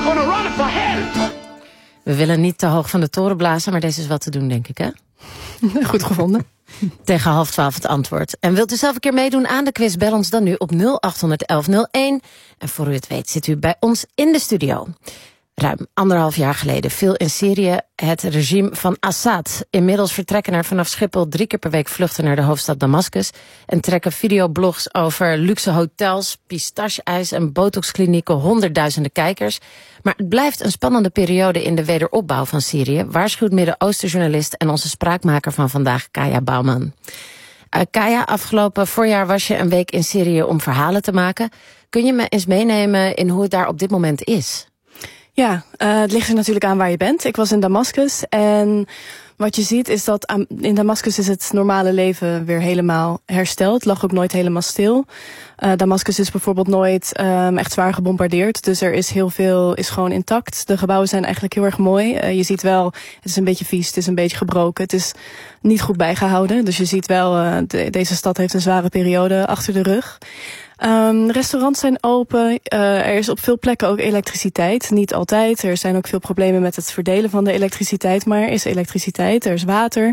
gonna run for hell. We willen niet te hoog van de toren blazen, maar deze is wat te doen, denk ik, hè? Goed gevonden. Tegen 11:30 het antwoord. En wilt u zelf een keer meedoen aan de quiz? Bel ons dan nu op 0800 1101. En voor u het weet zit u bij ons in de studio. Ruim 1,5 jaar geleden viel in Syrië het regime van Assad. Inmiddels vertrekken er vanaf Schiphol 3 keer per week vluchten naar de hoofdstad Damascus. En trekken videoblogs over luxe hotels, pistache-ijs en botoxklinieken honderdduizenden kijkers. Maar het blijft een spannende periode in de wederopbouw van Syrië, waarschuwt Midden-Oosten-journalist en onze spraakmaker van vandaag, Kaya Bouwman. Kaya, afgelopen voorjaar was je een week in Syrië om verhalen te maken. Kun je me eens meenemen in hoe het daar op dit moment is? Ja, het ligt er natuurlijk aan waar je bent. Ik was in Damascus en wat je ziet is dat in Damascus is het normale leven weer helemaal hersteld. Het lag ook nooit helemaal stil. Damascus is bijvoorbeeld nooit echt zwaar gebombardeerd. Dus er is heel veel is gewoon intact. De gebouwen zijn eigenlijk heel erg mooi. Je ziet wel, het is een beetje vies, het is een beetje gebroken. Het is niet goed bijgehouden. Dus je ziet wel, deze stad heeft een zware periode achter de rug. Restaurants zijn open. Er is op veel plekken ook elektriciteit. Niet altijd. Er zijn ook veel problemen met het verdelen van de elektriciteit. Maar er is elektriciteit, er is water.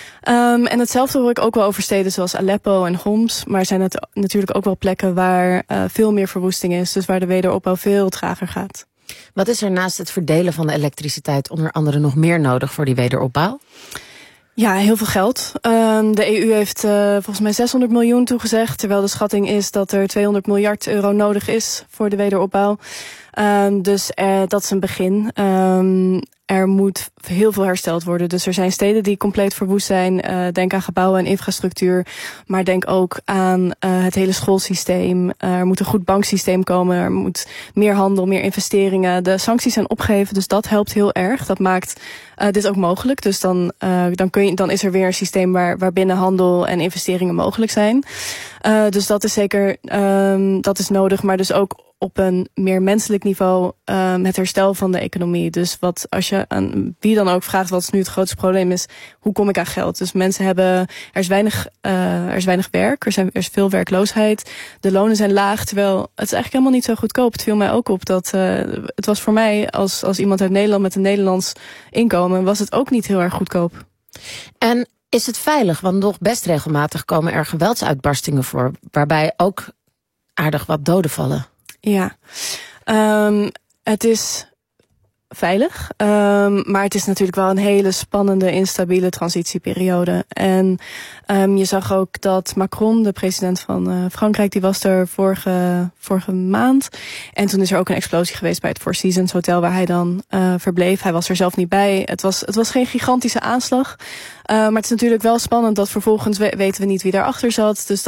En hetzelfde hoor ik ook wel over steden zoals Aleppo en Homs. Maar er zijn natuurlijk ook wel plekken waar veel meer verwoesting is. Dus waar de wederopbouw veel trager gaat. Wat is er naast het verdelen van de elektriciteit onder andere nog meer nodig voor die wederopbouw? Ja, heel veel geld. De EU heeft volgens mij 600 miljoen toegezegd, terwijl de schatting is dat er 200 miljard euro nodig is voor de wederopbouw. Dus dat is een begin. Er moet heel veel hersteld worden. Dus er zijn steden die compleet verwoest zijn. Denk aan gebouwen en infrastructuur. Maar denk ook aan het hele schoolsysteem. Er moet een goed banksysteem komen. Er moet meer handel, meer investeringen. De sancties zijn opgeheven, dus dat helpt heel erg. Dat maakt dit ook mogelijk. Dus dan is er weer een systeem waarbinnen handel en investeringen mogelijk zijn. Dus dat is zeker dat is nodig. Maar dus ook op een meer menselijk niveau het herstel van de economie. Dus als je aan wie dan ook vraagt wat nu het grootste probleem is, hoe kom ik aan geld? Dus mensen er is weinig werk, er is veel werkloosheid, de lonen zijn laag, terwijl het is eigenlijk helemaal niet zo goedkoop. Het viel mij ook op dat het was voor mij als iemand uit Nederland met een Nederlands inkomen, was het ook niet heel erg goedkoop. En is het veilig? Want nog best regelmatig komen er geweldsuitbarstingen voor, waarbij ook aardig wat doden vallen. Ja, het is veilig, maar het is natuurlijk wel een hele spannende, instabiele transitieperiode. En je zag ook dat Macron, de president van Frankrijk, die was er vorige maand. En toen is er ook een explosie geweest bij het Four Seasons Hotel waar hij dan verbleef. Hij was er zelf niet bij. Het was geen gigantische aanslag. Maar het is natuurlijk wel spannend dat vervolgens weten we niet wie daarachter zat. Dus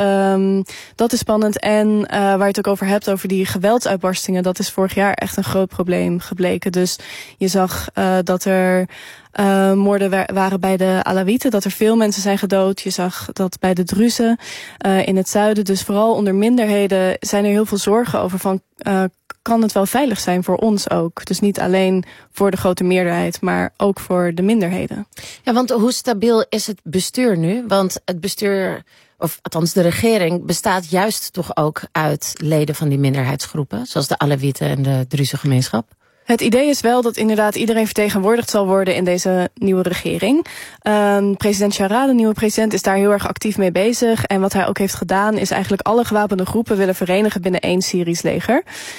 dat is spannend. En waar je het ook over hebt, over die geweldsuitbarstingen, dat is vorig jaar echt een groot probleem gebleken. Dus je zag dat er moorden waren bij de Alawieten, dat er veel mensen zijn gedood. Je zag dat bij de Druzen in het zuiden. Dus vooral onder minderheden zijn er heel veel zorgen over van kan het wel veilig zijn voor ons ook. Dus niet alleen voor de grote meerderheid, maar ook voor de minderheden. Ja, want hoe stabiel is het bestuur nu? Want het bestuur, of althans de regering, bestaat juist toch ook uit leden van die minderheidsgroepen, zoals de Alawieten en de Druzengemeenschap. Het idee is wel dat inderdaad iedereen vertegenwoordigd zal worden in deze nieuwe regering. President Chara, de nieuwe president, is daar heel erg actief mee bezig. En wat hij ook heeft gedaan is eigenlijk alle gewapende groepen willen verenigen binnen één Syrisch leger.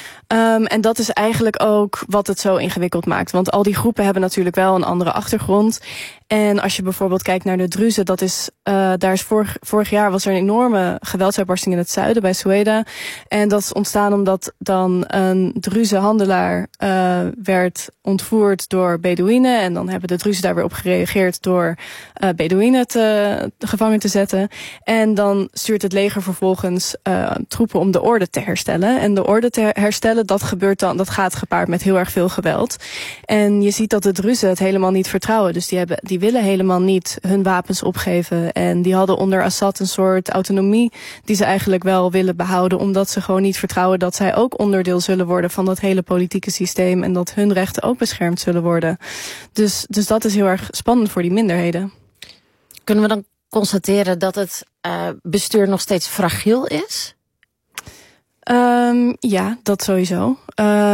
En dat is eigenlijk ook wat het zo ingewikkeld maakt. Want al die groepen hebben natuurlijk wel een andere achtergrond. En als je bijvoorbeeld kijkt naar de Druzen, daar is vorig jaar was er een enorme geweldsuitbarsting in het zuiden bij Soueda. En dat is ontstaan omdat dan een Druze handelaar werd ontvoerd door Bedouinen. En dan hebben de Druzen daar weer op gereageerd door Bedouinen gevangen te zetten. En dan stuurt het leger vervolgens troepen om de orde te herstellen. En de orde te herstellen, dat gaat gepaard met heel erg veel geweld. En je ziet dat de Druzen het helemaal niet vertrouwen. Dus die willen helemaal niet hun wapens opgeven. En die hadden onder Assad een soort autonomie die ze eigenlijk wel willen behouden, omdat ze gewoon niet vertrouwen dat zij ook onderdeel zullen worden van dat hele politieke systeem en dat hun rechten ook beschermd zullen worden. Dus dat is heel erg spannend voor die minderheden. Kunnen we dan constateren dat het bestuur nog steeds fragiel is? Ja, dat sowieso.